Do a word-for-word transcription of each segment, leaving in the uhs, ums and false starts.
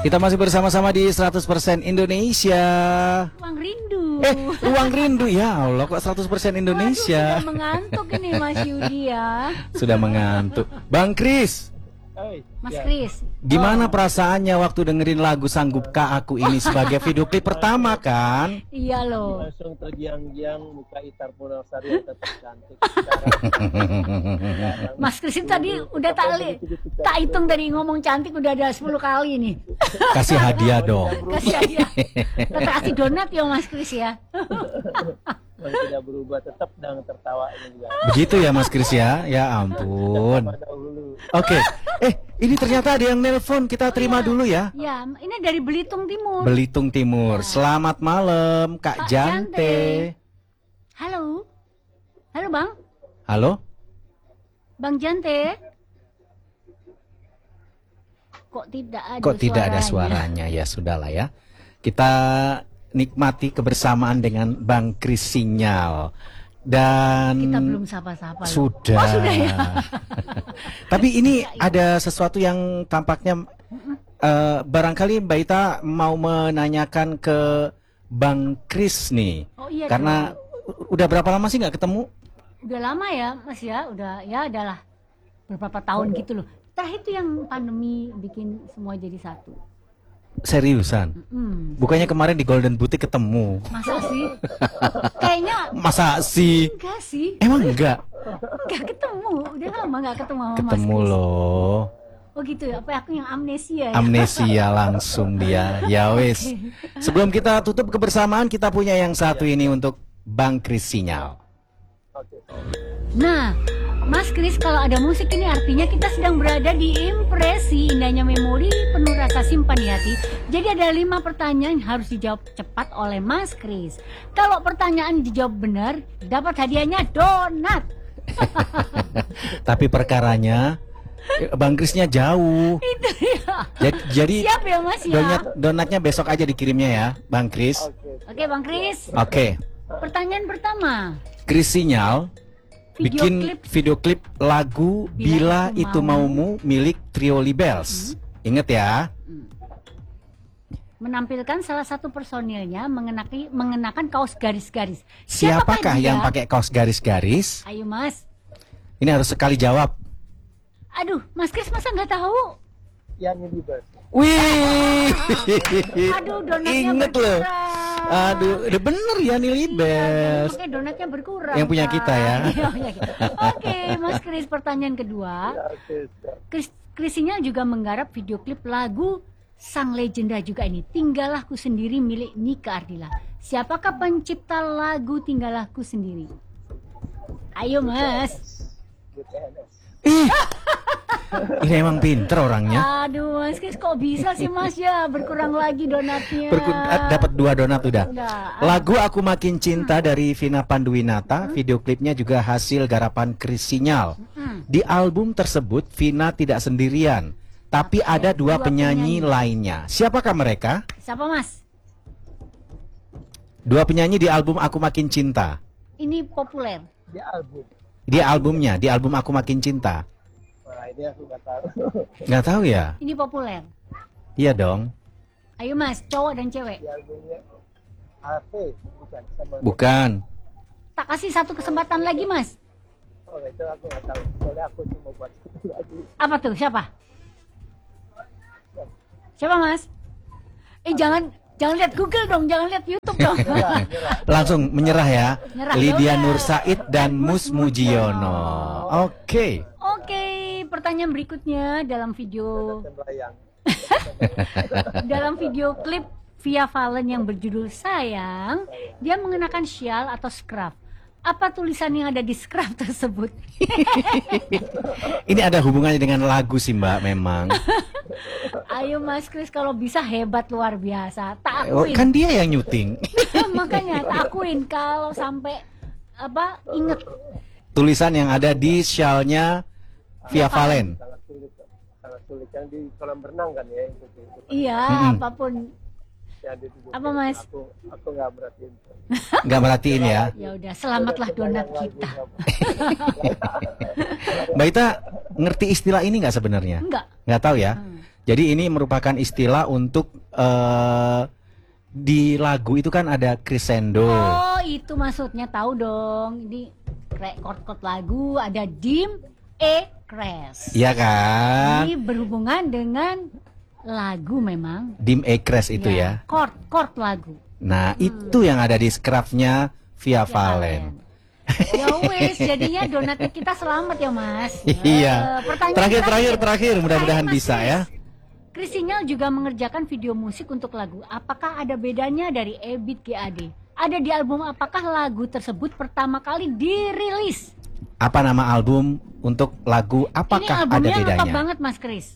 Kita masih bersama-sama di seratus persen Indonesia. Ruang rindu. Eh, ruang rindu ya Allah, kok seratus persen Indonesia. Waduh, sudah mengantuk ini Mas Yudi ya. Sudah mengantuk. Bang Kris, Mas Kris, gimana perasaannya waktu dengerin lagu Sanggupkah Aku ini sebagai video klip pertama kan? iya loh. Langsung tergiang-giang muka Itar Punawsari yang tetap cantik. Mas Kris itu tadi udah tak li, tak hitung tadi ngomong cantik udah ada sepuluh kali nih. Kasih hadiah dong. Kasih aja. Kita kasih donat ya Mas Kris ya. Yang tidak berubah tetap dan tertawa ini juga. Begitu ya Mas Kris ya? Ya ampun. Oke. Eh, ini ternyata ada yang nelpon. Kita terima dulu ya. Ya, ini dari Belitung Timur. Belitung Timur. Selamat malam Kak Kak Jante. Jante. Halo. Halo Bang. Halo? Bang Jante. Kok tidak ada Kok tidak ada suaranya? suaranya? Ya sudahlah ya. Kita nikmati kebersamaan dengan Bang Kris Sinyal. Dan Kita belum sapa-sapa. loh. sudah. Oh, sudah ya. Tapi ini ada sesuatu yang tampaknya eh, barangkali Mbak Ita mau menanyakan ke Bang Kris nih. Oh iya. Karena dong. udah berapa lama sih nggak ketemu? Udah lama ya Mas ya, udah ya adalah beberapa tahun gitu loh. Terakhir itu yang pandemi bikin semua jadi satu. Seriusan? Hmm. Bukannya kemarin di Golden Boutique ketemu? Masa sih? Kayaknya Masa sih? enggak sih. Emang enggak? Enggak ketemu. Udah lama enggak ketemu sama Ketemu Mas Kris. loh. Oh gitu ya. Apa aku yang amnesia ya? Amnesia langsung dia. Ya wis. Sebelum kita tutup kebersamaan, kita punya yang satu ini untuk Bang Kris Sinyal. Nah, Mas Kris, kalau ada musik ini artinya kita sedang berada di impresi indahnya memori penuh rasa simpan di hati. Jadi ada lima pertanyaan yang harus dijawab cepat oleh Mas Kris. Kalau pertanyaan dijawab benar, dapat hadiahnya donat. Tapi perkaranya Bang Krisnya jauh. Itu ya. Jadi, jadi Siap ya Mas ya. donat, donatnya besok aja dikirimnya ya, Bang Kris. Oke Bang Kris. Oke. Pertanyaan pertama. Kris Sinyal Video bikin klip. video klip lagu Bila, Bila Itu Itu Maumu milik Trio Libels. Ingat ya. Menampilkan salah satu personilnya mengenaki, mengenakan kaos garis-garis. Siapakah dia? yang pakai kaos garis-garis? Ayo Mas. Ini harus sekali jawab. Aduh, Mas Kris masa nggak tahu? Yang ini bos. Wih. Aduh, donatnya Ingat loh. berkurang. Aduh, udah bener ya nih Iya, Libels. makanya donatnya berkurang. Yang punya Pak. kita ya. Iya, punya kita. Oke, Mas Kris, pertanyaan kedua. Kris, Kris Sinyal juga menggarap video klip lagu sang legenda juga ini, Tinggalahku Sendiri milik Nika Ardila. Siapakah pencipta lagu Tinggalahku Sendiri? Ayo Mas. Ih. Ini emang pinter orangnya. Aduh Mas Kris, kok bisa sih Mas ya? Berkurang lagi donatnya. Berku- ah, dapat dua donat udah. Udah. Lagu Aku Makin Cinta dari Vina Panduwinata, video klipnya juga hasil garapan Kris Sinyal. Hmm. Di album tersebut Vina tidak sendirian, tapi Oke, ada dua, dua penyanyi, penyanyi. lainnya. Siapakah mereka? Siapa Mas? Dua penyanyi di album Aku Makin Cinta. Ini populer. Di album. Di albumnya, di album Aku Makin Cinta. Nah ini aku nggak tahu. Nggak tahu ya? Ini populer. Iya dong. Ayo Mas, cowok dan cewek. Di albumnya H P bukan sama. Bukan. Tak kasih satu kesempatan lagi Mas. Oh itu aku nggak tahu. Soalnya aku cuma buat satu lagu. Apa tuh? Siapa? Siapa Mas? Eh jangan jangan lihat Google dong, jangan lihat YouTube dong. Langsung menyerah ya. Nyerah, Lydia yaudah. Nur Said dan Mus Mujiono. Oke. Oke, pertanyaan berikutnya dalam video Melayang. dalam video klip Via Valen yang berjudul Sayang, dia mengenakan syal atau scarf. Apa tulisan yang ada di scarf tersebut? Ini ada hubungannya dengan lagu sih Mbak memang. Ayo Mas Kris, kalau bisa hebat luar biasa. Tak Oh, akuin. kan dia yang nyuting. Makanya tak akuin kalau sampai apa inget. Tulisan yang ada di syalnya Via Valen. Sangat sulit. Sangat sulit. Yang di kolam renang kan ya. Itu, itu. Iya, Mm-mm. apapun. Yang di video Apa, klip. Mas? Aku aku nggak merhatiin. Nggak merhatiin ya. Ya udah, selamatlah donat kita. Mbak Ita ngerti istilah ini nggak sebenarnya? Enggak. Nggak tahu ya. Hmm. Jadi ini merupakan istilah untuk uh, di lagu itu kan ada crescendo. Oh, itu maksudnya, tahu dong. Di chord-chord lagu ada dim, E, cres. Iya kan? Ini berhubungan dengan lagu memang. Dim E cres itu ya. Chord, chord lagu. Nah, hmm. itu yang ada di scrapnya Via Valen. Ya wes, jadinya donatnya kita selamat ya Mas. Iya. Uh, terakhir terakhir terakhir mudah-mudahan bisa ya. Kris Sinyal juga mengerjakan video musik untuk lagu. Apakah ada bedanya dari Ebit G A D? Ada di album apakah lagu tersebut pertama kali dirilis? Apa nama album untuk lagu? Apakah ada bedanya? Ini albumnya lengkap banget Mas Kris.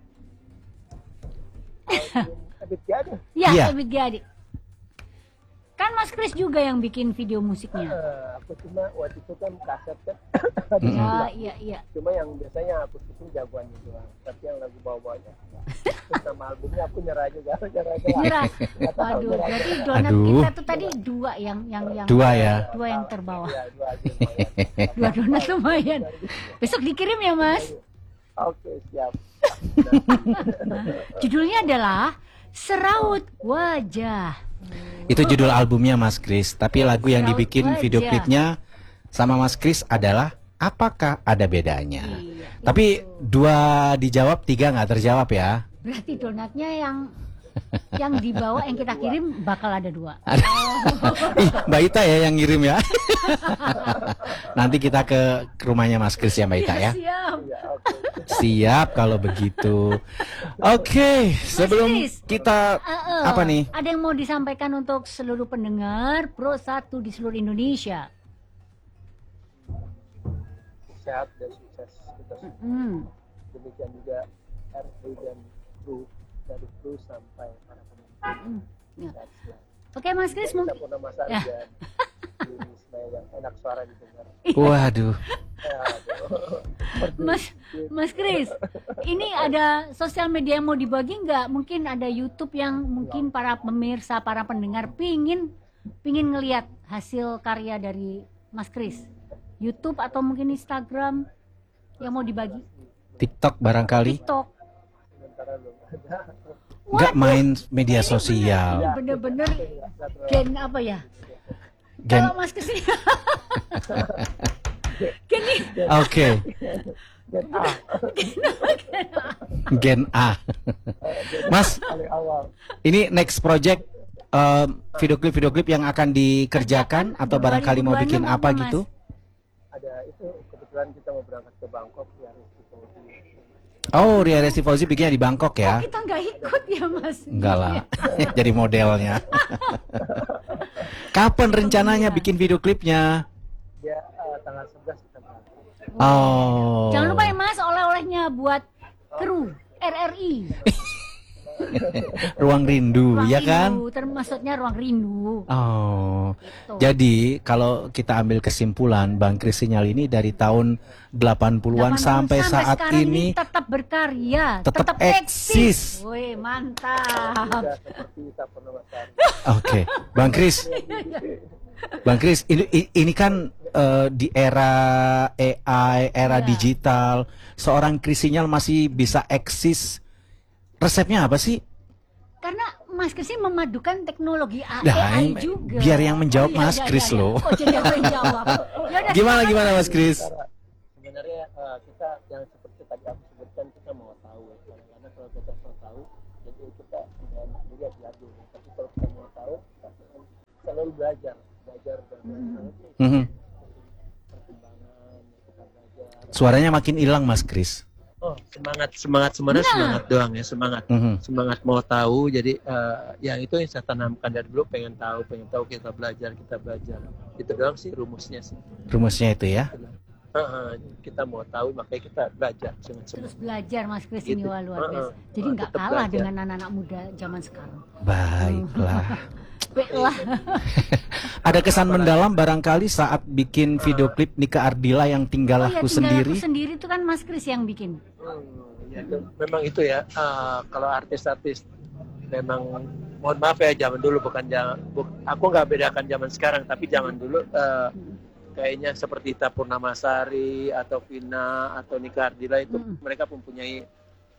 Ebit G A D? Ya, ya, Ebit G A D. Kan Mas Kris juga yang bikin video musiknya. Uh, aku cuma waktu itu kan kaset kan. Ya, iya, iya. Cuma yang biasanya aku syuting jagoannya doang. Tapi yang lagu bawah-bawahnya. Terus nama albumnya aku nyerah juga. Nyerah. Nyerah. Aduh, berarti donat Aduh. kita tuh tadi dua yang yang yang dua ya. Dua yang terbawah. Iya, dua aja lumayan. Dua donat lumayan. Besok dikirim ya, Mas. Oke, siap. Judulnya adalah Seraut Wajah. Itu judul albumnya Mas Kris, tapi lagu yang dibikin video klipnya sama Mas Kris adalah Apakah Ada Bedanya. Iya, tapi itu. Dua dijawab, tiga nggak terjawab ya. Berarti donatnya yang yang dibawa yang kita kirim bakal ada dua. Ih, Mbak Ita ya yang ngirim ya. Nanti kita ke rumahnya Mas Kris ya Mbak Ita ya. Siap. Siap kalau begitu. Oke, okay, sebelum Kris, kita uh, uh, apa nih? Ada yang mau disampaikan untuk seluruh pendengar Pro satu di seluruh Indonesia? Sehat dan sukses kita semua. Mm. Demikian juga R A dan Kru, dari Kru sampai para pemimpin. Mm. Ya. Oke Mas Kris, mungkin ya. Yang enak suara didengar. Waduh. Mas Mas Kris, ini ada sosial media yang mau dibagi nggak? Mungkin ada YouTube yang mungkin para pemirsa, para pendengar pingin pingin ngelihat hasil karya dari Mas Kris. YouTube atau mungkin Instagram yang mau dibagi? TikTok barangkali. TikTok. Nggak main media sosial. Bener-bener gen apa ya? Gen... Kalau Mas kesini. Gini. Oke. Gen A. Gen A. Mas, ini next project uh, video klip video klip yang akan dikerjakan atau barangkali mau bikin apa gitu? Ada itu kebetulan kita mau berangkat ke Bangkok ya. Oh, Ria Resti Fauzi bikinnya di Bangkok ya? Oh, kita nggak ikut ya Mas? Enggak lah, jadi modelnya. Kapan rencananya bikin video klipnya? Ya, uh, tanggal sebelas kita berangkat. Oh. Jangan lupa ya Mas, oleh-olehnya buat kru R R I. Ruang Rindu, ruang ya rindu, kan? Termasuknya Ruang Rindu. Oh. Gitu. Jadi kalau kita ambil kesimpulan, Bang Kris Sinyal ini dari tahun delapan puluhan sampai, sampai saat ini, ini tetap berkarya, tetap, tetap eksis. Woi, mantap. Oke, okay. Bang Kris. Bang Kris, ini ini kan uh, di era A I, era yeah. digital, seorang Kris Sinyal masih bisa eksis. Resepnya apa sih? Karena Mas Kris ini memadukan teknologi A I nah, juga. Biar yang menjawab oh, iya, Mas iya, Kris iya, loh. Oh, jadi yang menjawab. Yaudah, gimana gimana Mas Kris? Sebenarnya uh, kita yang seperti tadi aku sebutkan, kita mau tahu. Karena kalau kita mau tahu, jadi kita enak juga belajar. Tapi kalau kita mau tahu, kita selalu belajar, belajar dan mm-hmm. perkembangan, kita belajar. Suaranya makin hilang Mas Kris. Oh, semangat semangat sebenarnya nah. semangat doang ya, semangat mm-hmm. semangat mau tahu. Jadi uh, yang itu yang saya tanamkan dari dulu, pengen tahu pengen tahu kita belajar kita belajar itu doang sih rumusnya sih. Rumusnya itu ya. Uh, kita mau tahu makanya kita belajar terus belajar Mas Kris ini gitu. Luar biasa. Jadi nggak uh, kalah belajar. Dengan anak-anak muda zaman sekarang. Baiklah. Baiklah. Ada kesan mendalam barangkali saat bikin video klip Nika Ardila yang Tinggal oh, ya, Aku Tinggal Sendiri. Aku Sendiri itu kan Mas Kris yang bikin. Hmm, ya, itu, memang itu ya. Uh, kalau artis-artis memang mohon maaf ya, zaman dulu bukan zaman. Bu, aku nggak bedakan zaman sekarang, tapi zaman dulu. Uh, Kayaknya seperti Ita Purnamasari atau Vina atau Nika Ardila itu hmm. mereka mempunyai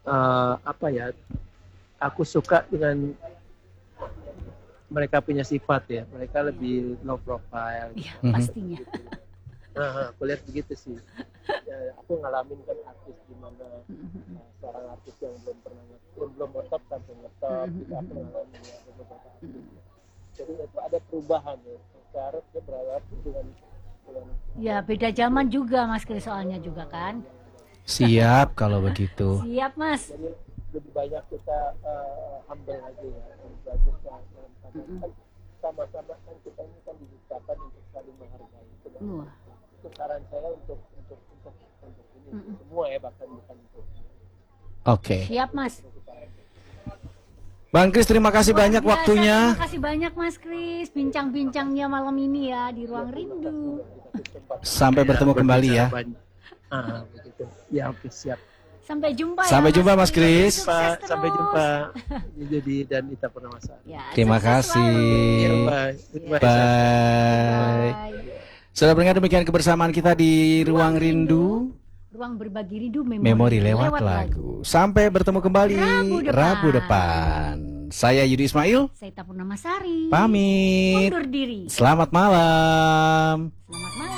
uh, apa ya? Aku suka dengan mereka punya sifat ya. Mereka lebih low profile. Iya, Mhm. pastinya. Gitu. Nah, aku lihat begitu sih. Ya, aku ngalamin kan artis di mana uh, seorang artis yang belum pernah ngetop, belum ngetop sampai ngetop. Gitu. Aku ngalamin ya, ada beberapa artis. Jadi itu ada perubahan ya. Sekarang dia berhadapan dengan, dengan Ya, beda zaman juga Mas Kris soalnya juga kan. Siap kalau begitu. Siap Mas. jadi lebih banyak kita uh, humble aja ya. Lebih bagus kan dalam keadaan kan sama-sama kan kita ini kan diciptakan untuk saling menghargai. Itu, Wah. itu saran saya untuk untuk untuk untuk ini untuk semua ya, bahkan bukan untuk Oke. Siap Mas. Bang Kris, terima kasih Luar banyak biasa, waktunya. Terima kasih banyak Mas Kris, bincang-bincangnya malam ini ya di Ruang Rindu. Sampai bertemu kembali ya. Ah, begitu. Ya, oke, siap. Sampai jumpa ya. Sampai jumpa, Mas Kris. Sukses Pak, sampai terus. jumpa. Jadi dan Ita Purnamasari. Ya, Terima sukses kasih. Ya, selalu. bye. Goodbye. Bye. Bye. Sudah mendengar demikian kebersamaan kita di Ruang Rindu. Ruang berbagi rindu memori, Memori lewat lagu. Sampai bertemu kembali Rabu depan. Rabu depan. Saya Yudi Ismail. Saya Ita Purnamasari. Pamit. Mundur diri. Selamat malam. Selamat malam.